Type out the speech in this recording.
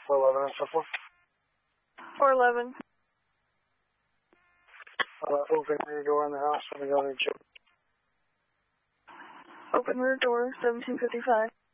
411 and so forth. 411. Open rear door in the house when we go to the gym. Open rear door, 1755.